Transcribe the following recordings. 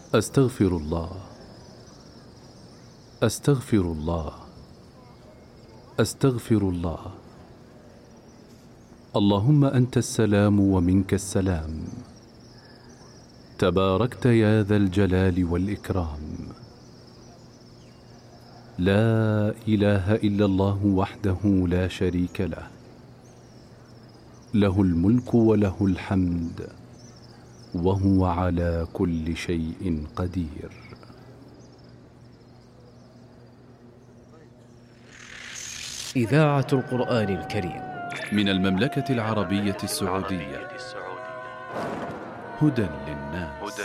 أستغفر الله، أستغفر الله، أستغفر الله. اللهم أنت السلام ومنك السلام، تباركت يا ذا الجلال والإكرام. لا إله إلا الله وحده لا شريك له، له الملك وله الحمد وهو على كل شيء قدير. إذاعة القرآن الكريم من المملكة العربية السعودية. هدى للناس.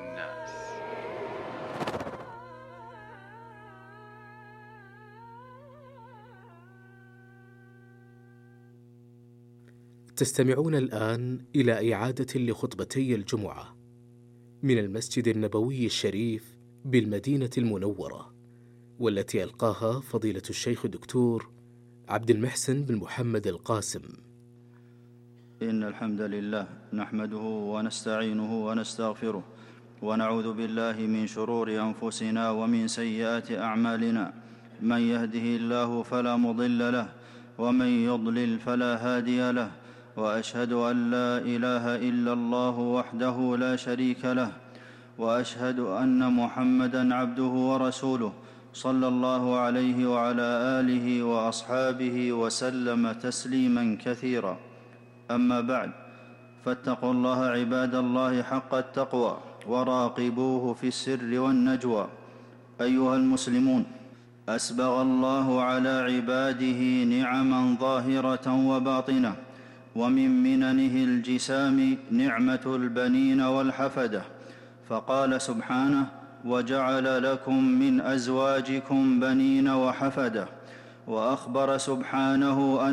تستمعون الآن إلى إعادة لخطبتي الجمعة من المسجد النبوي الشريف بالمدينة المنورة، والتي ألقاها فضيلة الشيخ دكتور عبد المحسن بن محمد القاسم. إن الحمد لله نحمده ونستعينه ونستغفره، ونعوذ بالله من شرور أنفسنا ومن سيئات أعمالنا. من يهده الله فلا مضل له، ومن يضلل فلا هادي له، وأشهد أن لا إله إلا الله وحده لا شريك له، وأشهد أن محمدًا عبده ورسوله صلى الله عليه وعلى آله وأصحابه وسلم تسليمًا كثيرا. أما بعد، فاتقوا الله عباد الله حق التقوى، وراقبوه في السر والنجوى. أيها المسلمون، أسبغ الله على عباده نعمًا ظاهرة وباطنة، ومن مننه الجسام نعمة البنين والحفدة، فقال سبحانه: وجعل لكم من أزواجكم بنين وحفدة. وأخبر سبحانه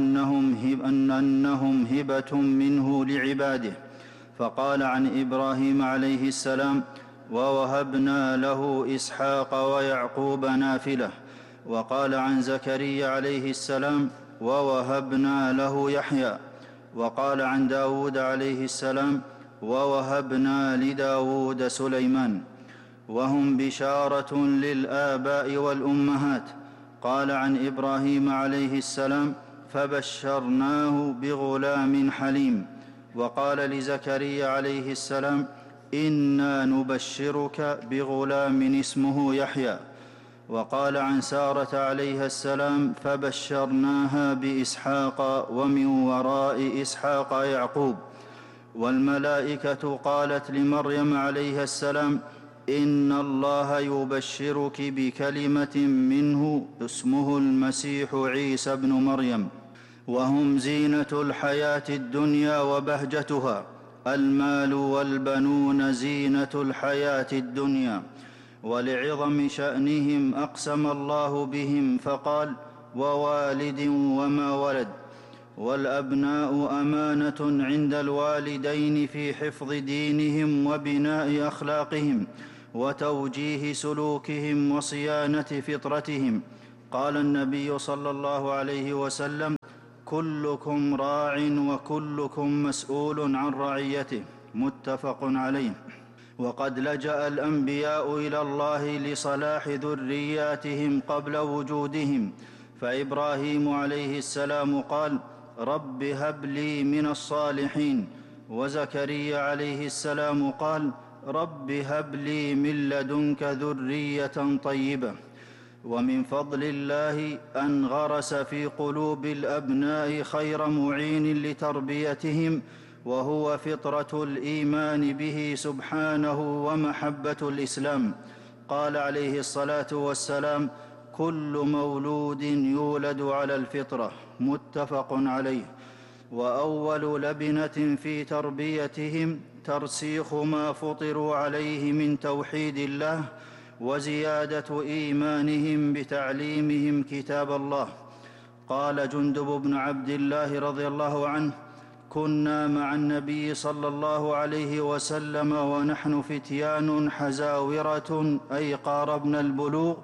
أنهم هبة منه لعباده، فقال عن إبراهيم عليه السلام: ووهبنا له إسحاق ويعقوب نافلة. وقال عن زكريا عليه السلام: ووهبنا له يحيى. وقال عن داود عليه السلام: ووهبنا لداود سليمان. وهم بشارة للآباء والأمهات. قال عن إبراهيم عليه السلام: فبشرناه بغلام حليم. وقال لزكريا عليه السلام: إنا نبشرك بغلام اسمه يحيى. وقال عن سارة عليها السلام: فبشرناها بإسحاق ومن وراء إسحاق يعقوب. والملائكة قالت لمريم عليها السلام: إن الله يبشرك بكلمة منه اسمه المسيح عيسى ابن مريم. وهم زينة الحياة الدنيا وبهجتها. المال والبنون زينة الحياة الدنيا. ولعظم شأنهم أقسم الله بهم فقال: ووالد وما ولد. والأبناء أمانة عند الوالدين في حفظ دينهم وبناء أخلاقهم وتوجيه سلوكهم وصيانة فطرتهم. قال النبي صلى الله عليه وسلم: كلكم راع وكلكم مسؤول عن رعيته. متفق عليه. وقد لجأ الأنبياء إلى الله لصلاح ذرياتهم قبل وجودهم، فإبراهيم عليه السلام قال: رب هب لي من الصالحين. وزكريا عليه السلام قال: رب هب لي من لدنك ذرية طيبة. ومن فضل الله أن غرس في قلوب الأبناء خير معين لتربيتهم، وهو فطرة الإيمان به سبحانه ومحبة الإسلام. قال عليه الصلاة والسلام: كل مولود يولد على الفطرة. متفق عليه. وأول لبنة في تربيتهم ترسيخ ما فطروا عليه من توحيد الله، وزيادة إيمانهم بتعليمهم كتاب الله. قال جندب بن عبد الله رضي الله عنه: كنا مع النبي صلى الله عليه وسلم ونحن فتيان حزاورة، أي قاربنا البلوغ،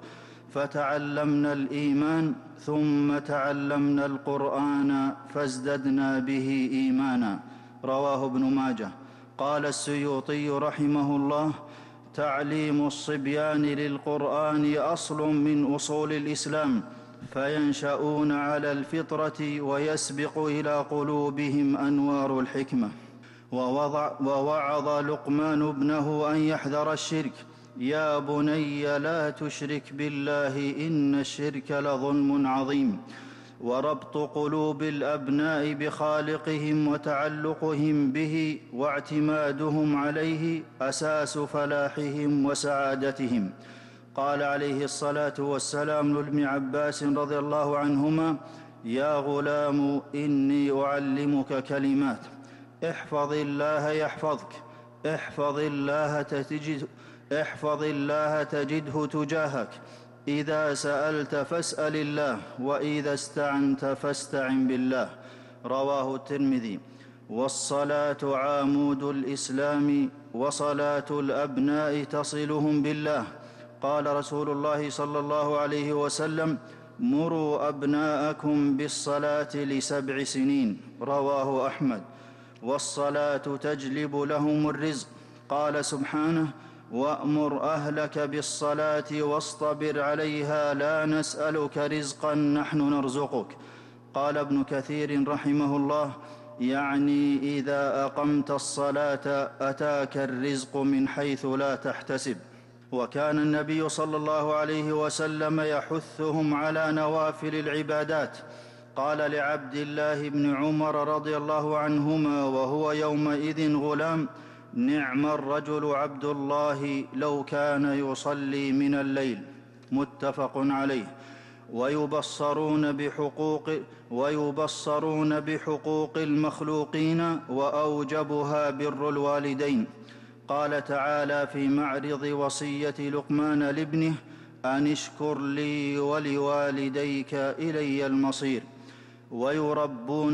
فتعلمنا الإيمان، ثم تعلمنا القرآن فازددنا به إيمانا. رواه ابن ماجه. قال السيوطي رحمه الله: تعليم الصبيان للقرآن أصل من أصول الإسلام، فينشأون على الفطرة ويسبق إلى قلوبهم أنوار الحكمة. ووعظ لقمان ابنه أن يحذر الشرك: يا بني لا تشرك بالله إن الشرك لظلم عظيم. وربط قلوب الأبناء بخالقهم وتعلقهم به واعتمادهم عليه أساس فلاحهم وسعادتهم. قال عليه الصلاة والسلام لابن عباس رضي الله عنهما: يا غلام إني أعلمك كلمات، احفظ الله يحفظك، احفظ الله تجده تجاهك، إذا سألت فاسأل الله، وإذا استعنت فاستعن بالله. رواه الترمذي. والصلاة عامود الإسلام، وصلاة الأبناء تصلهم بالله. قال رسول الله صلى الله عليه وسلم: مروا أبناءكم بالصلاة ل7 سنين. رواه أحمد. والصلاة تجلب لهم الرزق. قال سبحانه: وأمر أهلك بالصلاة واصطبر عليها لا نسألك رزقا نحن نرزقك. قال ابن كثير رحمه الله: يعني إذا أقمت الصلاة أتاك الرزق من حيث لا تحتسب. وكان النبي صلى الله عليه وسلم يحثهم على نوافل العبادات. قال لعبد الله بن عمر رضي الله عنهما وهو يومئذ غلام: نعم الرجل عبد الله لو كان يصلي من الليل. متفق عليه. ويبصرون بحقوق المخلوقين، وأوجبها بر الوالدين. قال تعالى في معرض وصية لقمان لابنه: أن اشكر لي ولوالديك إلي المصير. ويربون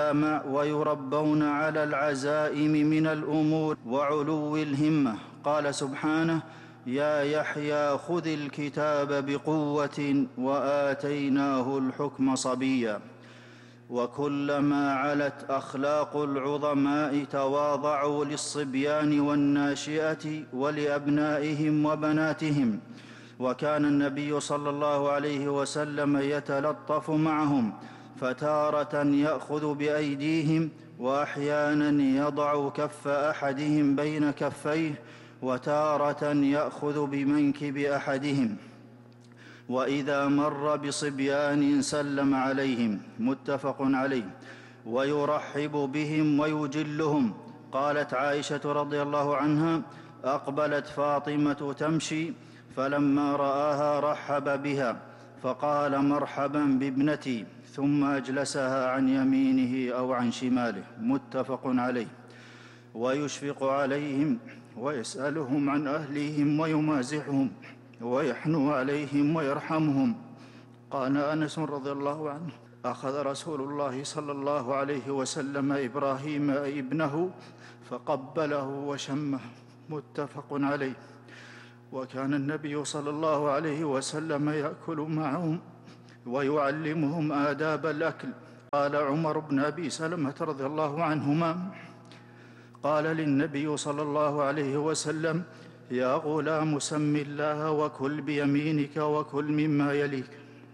على العزائم من الأمور وعلو الهمة. قال سبحانه: يا يحيى خذ الكتاب بقوة وآتيناه الحكم صبيا. وكلما علت أخلاق العظماء تواضعوا للصبيان والناشئة ولأبنائهم وبناتهم. وكان النبي صلى الله عليه وسلم يتلطف معهم، فتارة يأخذ بأيديهم، وأحيانا يضع كف أحدهم بين كفيه، وتارة يأخذ بمنكب أحدهم. وإذا مر بصبيان سلم عليهم. متفق عليه. ويرحب بهم ويجلهم. قالت عائشة رضي الله عنها: أقبلت فاطمة تمشي، فلما رآها رحب بها، فقال: مرحبا بابنتي، ثم أجلسها عن يمينه أو عن شماله. متفق عليه. ويشفق عليهم ويسألهم عن أهليهم ويمازحهم ويحنو عليهم ويرحمهم. قال أنس رضي الله عنه: أخذ رسول الله صلى الله عليه وسلم إبراهيم ابنه فقبله وشمه. متفق عليه. وكان النبي صلى الله عليه وسلم يأكل معهم ويعلمهم آداب الأكل. قال عمر بن أبي سلمة رضي الله عنهما: قال للنبي صلى الله عليه وسلم: يا غلام سم الله وكل بيمينك وكل مما يليك.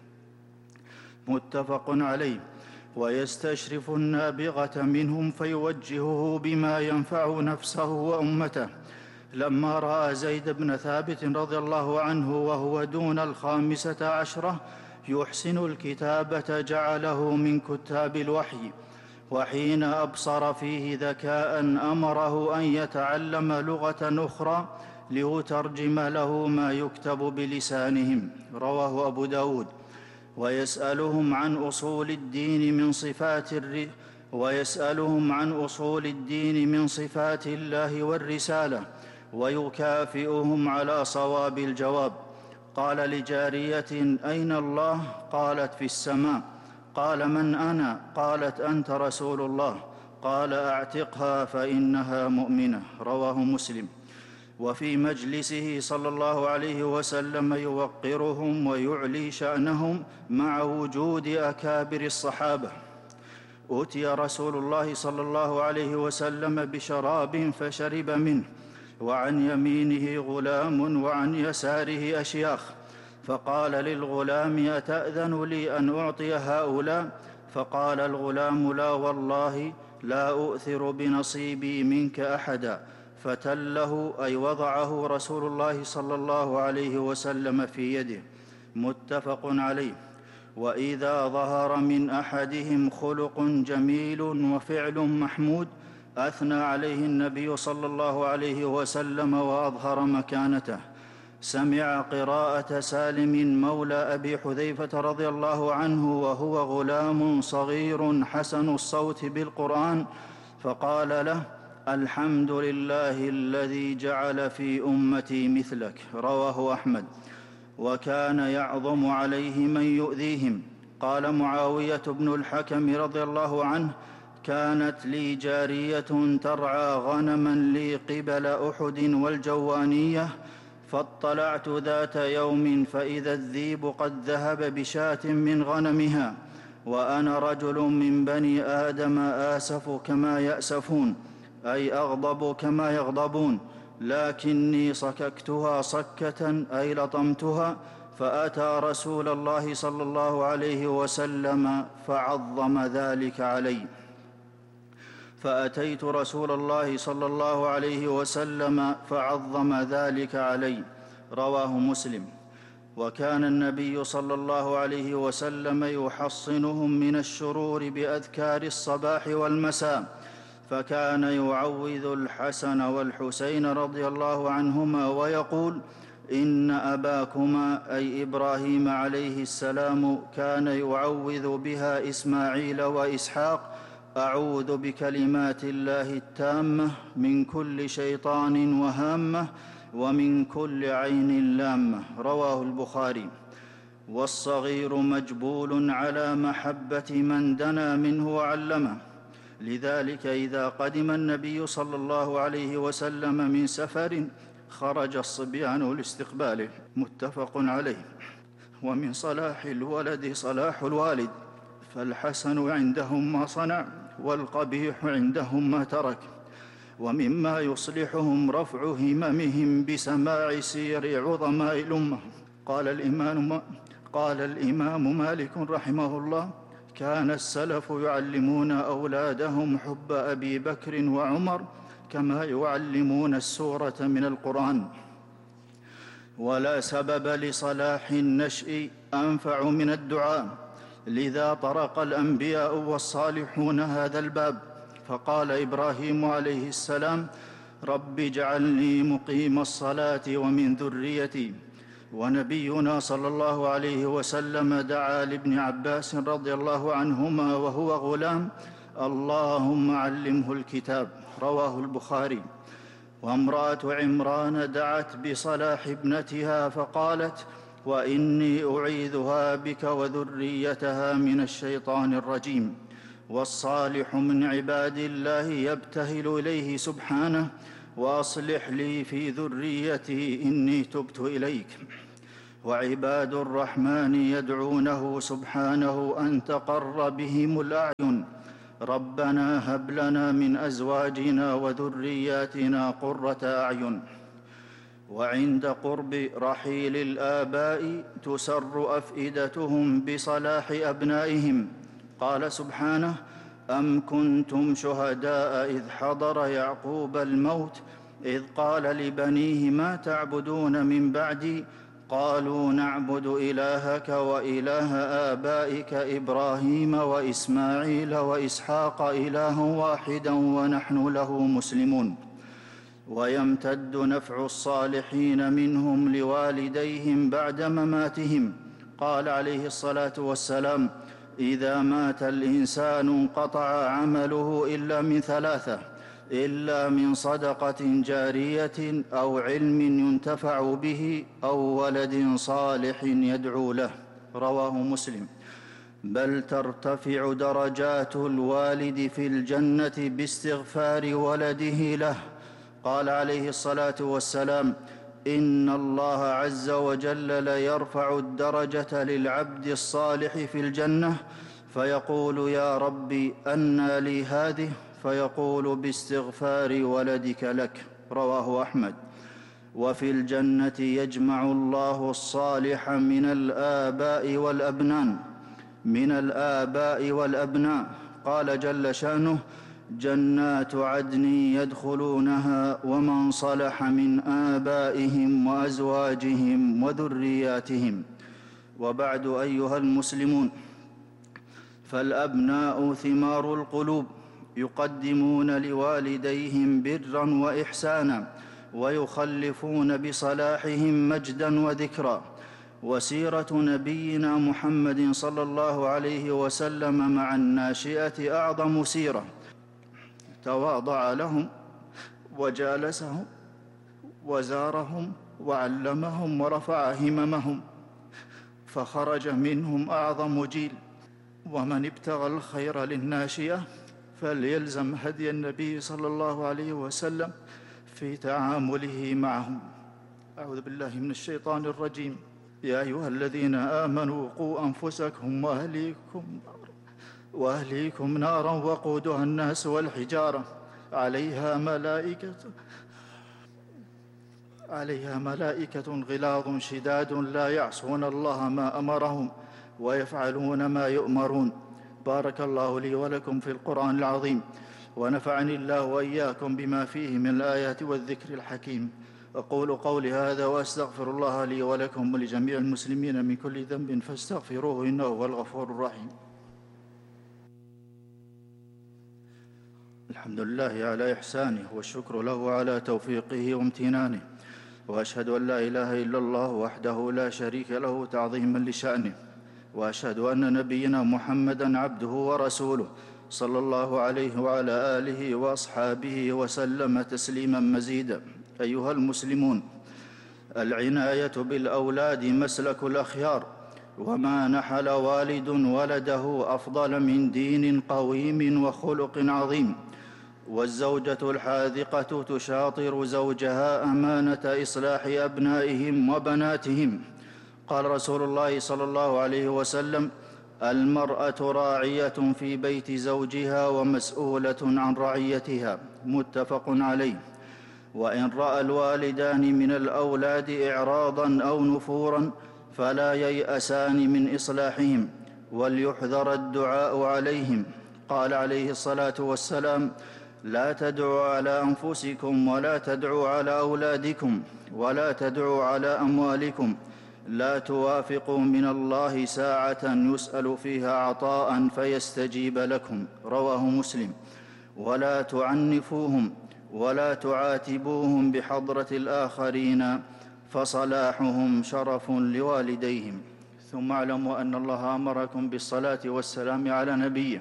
متفق عليه. ويستشرف النابغة منهم فيوجهه بما ينفع نفسه وأمته. لما رأى زيد بن ثابت رضي الله عنه وهو دون 15 يحسن الكتابة جعله من كتاب الوحي، وحين أبصر فيه ذكاء أمره أن يتعلم لغة أخرى ليترجم له ما يكتب بلسانهم. رواه أبو داود. ويسألهم عن أصول الدين من صفات الله والرسالة، ويكافئهم على صواب الجواب. قال لجارية: أين الله؟ قالت: في السماء. قال: من أنا؟ قالت: أنت رسول الله. قال: أعتقها فإنها مؤمنة. رواه مسلم. وفي مجلسه صلى الله عليه وسلم يوقرهم ويعلي شأنهم مع وجود أكابر الصحابة. أتي رسول الله صلى الله عليه وسلم بشراب فشرب منه، وعن يمينه غلام وعن يساره أشياخ، فقال للغلام: أتأذن لي أن أعطي هؤلاء؟ فقال الغلام: لا والله، لا أؤثر بنصيبي منك أحدا. فتله أي وضعه رسول الله صلى الله عليه وسلم في يده. متفق عليه. وإذا ظهر من أحدهم خلق جميل وفعل محمود أثنى عليه النبي صلى الله عليه وسلم وأظهر مكانته. سمع قراءة سالم مولى أبي حذيفة رضي الله عنه وهو غلام صغير حسن الصوت بالقرآن، فقال له: الحمد لله الذي جعل في أمتي مثلك. رواه أحمد. وكان يعظم عليه من يؤذيهم. قال معاوية بن الحكم رضي الله عنه: كانت لي جارية ترعى غنما لي قبل أحد والجوانية، فاطلعت ذات يوم فإذا الذيب قد ذهب بشاة من غنمها، وأنا رجل من بني آدم آسف كما يأسفون، أي أغضب كما يغضبون، لكني صككتها صكة، أي لطمتها، فأتى رسول الله صلى الله عليه وسلم فعظم ذلك علي. فأتيت رسول الله صلى الله عليه وسلم فعظم ذلك علي. رواه مسلم. وكان النبي صلى الله عليه وسلم يحصنهم من الشرور بأذكار الصباح والمساء، فكان يعوذ الحسن والحسين رضي الله عنهما ويقول: إن أباكما أي إبراهيم عليه السلام كان يعوذ بها إسماعيل وإسحاق: أعوذ بكلمات الله التامة من كل شيطان وهامة ومن كل عين لامة. رواه البخاري. والصغير مجبول على محبة من دنا منه وعلمه، لذلك إذا قدم النبي صلى الله عليه وسلم من سفر خرج الصبيان لاستقباله. متفق عليه. ومن صلاح الولد صلاح الوالد، فالحسن عندهم ما صنع والقبيح عندهم ما ترك. ومما يصلحهم رفع هممهم بسماع سير عظماء الأمة. قال الإمام مالك رحمه الله: كان السلف يعلمون أولادهم حب أبي بكر وعمر كما يعلمون السورة من القرآن. ولا سبب لصلاح النشء أنفع من الدعاء، لذا طرق الأنبياء والصالحون هذا الباب، فقال إبراهيم عليه السلام: رب اجعلني مقيم الصلاة ومن ذريتي. ونبينا صلى الله عليه وسلم دعا لابن عباس رضي الله عنهما وهو غلام: اللهم علمه الكتاب. رواه البخاري. وامرأة عمران دعت بصلاح ابنتها فقالت: وإني أعيذها بك وذريتها من الشيطان الرجيم. والصالح من عباد الله يبتهل إليه سبحانه: وأصلح لي في ذريتي إني تبت إليك. وعباد الرحمن يدعونه سبحانه أن تقر بهم الأعين: ربنا هب لنا من أزواجنا وذرياتنا قرة أعين. وعند قرب رحيل الآباء تسر أفئدتهم بصلاح أبنائهم. قال سبحانه: أم كنتم شهداء إذ حضر يعقوب الموت إذ قال لبنيه ما تعبدون من بعدي قالوا نعبد إلهك وإله آبائك إبراهيم وإسماعيل وإسحاق إلها واحدا ونحن له مسلمون. ويمتد نفع الصالحين منهم لوالديهم بعد مماتهم. قال عليه الصلاة والسلام: إذا مات الإنسان انقطع عمله إلا من ثلاثة: إلا من صدقة جارية أو علم ينتفع به أو ولد صالح يدعو له. رواه مسلم. بل ترتفع درجات الوالد في الجنة باستغفار ولده له. قال عليه الصلاة والسلام: إن الله عز وجل ليرفع الدرجة للعبد الصالح في الجنة فيقول: يا ربي أنى لي هذه؟ فيقول: باستغفار ولدك لك. رواه أحمد. وفي الجنة يجمع الله الصالح من الآباء والأبناء. قال جل شأنه: جنات عدن يدخلونها ومن صلح من آبائهم وأزواجهم وذرياتهم. وبعد، أيها المسلمون، فالأبناء ثمار القلوب، يقدمون لوالديهم برا وإحسانا، ويخلفون بصلاحهم مجدا وذكرا. وسيرة نبينا محمد صلى الله عليه وسلم مع الناشئة أعظم سيرة. تواضع لهم وجالسهم وزارهم وعلمهم ورفع هممهم، فخرج منهم أعظم جيل. ومن ابتغى الخير للناشئة فليلزم هدي النبي صلى الله عليه وسلم في تعامله معهم. أعوذ بالله من الشيطان الرجيم. يا أيها الذين آمنوا قوا أنفسكم وأهليكم نارا وقودها الناس والحجارة عليها ملائكة غلاظ شداد لا يعصون الله ما أمرهم ويفعلون ما يؤمرون. بارك الله لي ولكم في القرآن العظيم، ونفعني الله وإياكم بما فيه من الآيات والذكر الحكيم. أقول قولي هذا وأستغفر الله لي ولكم ولجميع المسلمين من كل ذنب فاستغفروه إنه هو الغفور الرحيم. الحمد لله على إحسانه، والشكر له على توفيقه وامتنانه، وأشهد أن لا إله إلا الله وحده لا شريك له تعظيما لشأنه، وأشهد أن نبينا محمدًا عبده ورسوله صلى الله عليه وعلى آله وأصحابه وسلم تسليما مزيدا. أيها المسلمون، العناية بالأولاد مسلك الأخيار، وما نحل والد ولده أفضل من دين قويم وخلق عظيم. والزوجة الحاذقة تشاطر زوجها أمانة إصلاح أبنائهم وبناتهم. قال رسول الله صلى الله عليه وسلم: المرأة راعية في بيت زوجها ومسؤولة عن رعيتها. متفق عليه. وإن رأى الوالدان من الأولاد إعراضا أو نفورا فلا ييأسان من إصلاحهم، وليحذر الدعاء عليهم. قال عليه الصلاة والسلام: لا تدعوا على أنفسكم ولا تدعوا على أولادكم ولا تدعوا على أموالكم، لا توافقوا من الله ساعة يسأل فيها عطاء فيستجيب لكم. رواه مسلم. ولا تعنفوهم ولا تعاتبوهم بحضرة الآخرين، فصلاحهم شرف لوالديهم. ثم اعلموا أن الله أمركم بالصلاة والسلام على نبيه،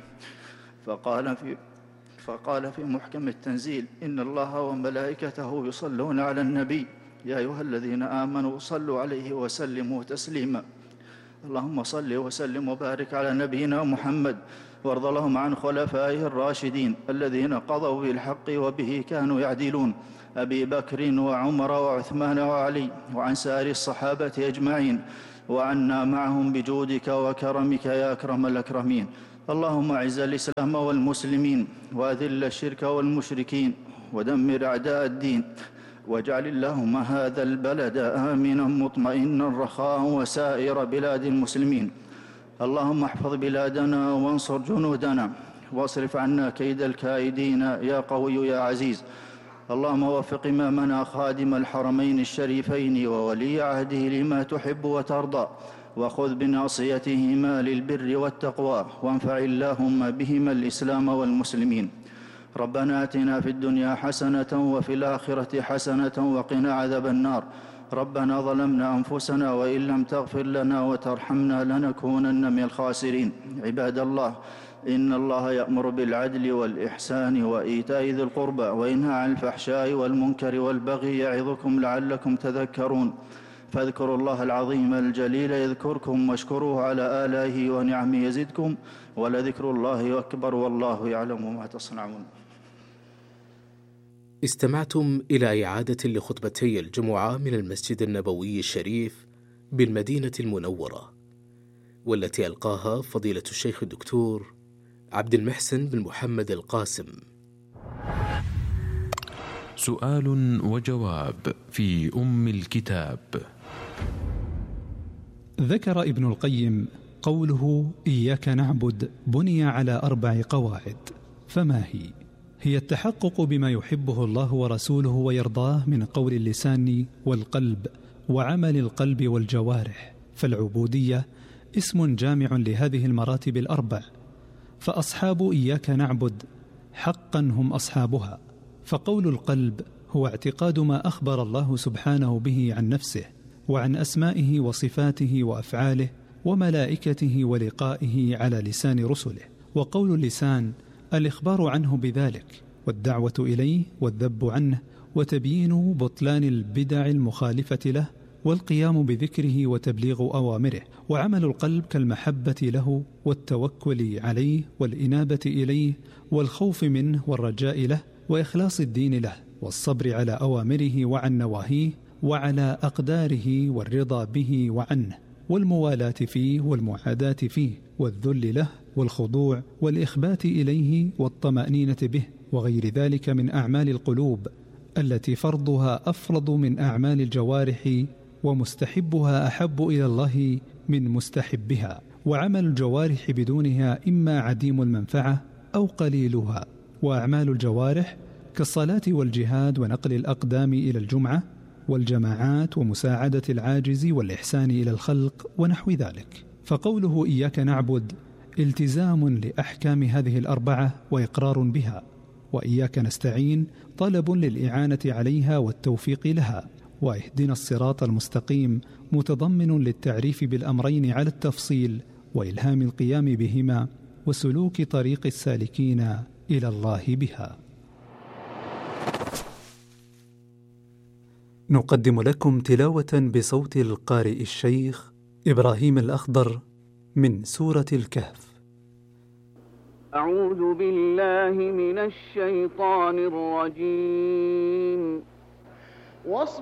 فقال في محكم التنزيل: إن الله وملائكته يصلون على النبي يا أيها الذين آمنوا صلوا عليه وسلموا تسليما. اللهم صل وسلم وبارك على نبينا محمد، وارض اللهم عن خلفائه الراشدين الذين قضوا بالحق وبه كانوا يعدلون، أبي بكر وعمر وعثمان وعلي، وعن سائر الصحابة أجمعين، وعنا معهم بجودك وكرمك يا أكرم الأكرمين. اللهم أعز الإسلام والمسلمين، وأذل الشرك والمشركين، ودمر أعداء الدين، واجعل اللهم هذا البلد آمنا مطمئنا رخاء وسائر بلاد المسلمين. اللهم احفظ بلادنا وانصر جنودنا، واصرف عنا كيد الكائدين يا قوي يا عزيز. اللهم وفق إمامنا خادم الحرمين الشريفين وولي عهده لما تحب وترضى، وخذ بناصيتهما للبر والتقوى، وانفع اللهم بهما الإسلام والمسلمين. ربنا آتنا في الدنيا حسنة وفي الآخرة حسنة وقنا عذاب النار. ربنا ظلمنا أنفسنا وإن لم تغفر لنا وترحمنا لنكونن من الخاسرين. عباد الله، إن الله يأمر بالعدل والإحسان وإيتاء ذي القربى وينهى عن الفحشاء والمنكر والبغي يعظكم لعلكم تذكرون. فاذكروا الله العظيم الجليل يذكركم، واشكروه على آلائه ونعمه يزدكم، ولذكر الله أكبر والله يعلم ما تصنعون. استمعتم إلى إعادة لخطبتي الجمعة من المسجد النبوي الشريف بالمدينة المنورة، والتي ألقاها فضيلة الشيخ الدكتور عبد المحسن بن محمد القاسم. سؤال وجواب في الكتاب. ذكر ابن القيم قوله إياك نعبد بني على 4 قواعد، فما هي؟ هي التحقق بما يحبه الله ورسوله ويرضاه من قول اللسان والقلب وعمل القلب والجوارح، فالعبودية اسم جامع لهذه المراتب ال4، فأصحاب إياك نعبد حقا هم أصحابها. فقول القلب هو اعتقاد ما أخبر الله سبحانه به عن نفسه وعن أسمائه وصفاته وأفعاله وملائكته ولقائه على لسان رسله، وقول اللسان الإخبار عنه بذلك والدعوة إليه والذب عنه وتبيين بطلان البدع المخالفة له والقيام بذكره وتبليغ أوامره، وعمل القلب كالمحبة له والتوكل عليه والإنابة إليه والخوف منه والرجاء له وإخلاص الدين له والصبر على أوامره وعن نواهيه وعلى أقداره والرضا به وعنه والموالاة فيه والمعاداة فيه والذل له والخضوع والإخبات إليه والطمأنينة به، وغير ذلك من أعمال القلوب التي فرضها أفرض من أعمال الجوارح ومستحبها أحب إلى الله من مستحبها، وعمل الجوارح بدونها إما عديم المنفعة أو قليلها. وأعمال الجوارح كالصلاة والجهاد ونقل الأقدام إلى الجمعة والجماعات ومساعدة العاجز والإحسان إلى الخلق ونحو ذلك. فقوله إياك نعبد التزام لأحكام هذه ال4 وإقرار بها، وإياك نستعين طلب للإعانة عليها والتوفيق لها، واهدنا الصراط المستقيم متضمن للتعريف بالأمرين على التفصيل وإلهام القيام بهما وسلوك طريق السالكين إلى الله بها. نقدم لكم تلاوة بصوت القارئ الشيخ إبراهيم الأخضر من سورة الكهف. أعوذ بالله من الشيطان الرجيم.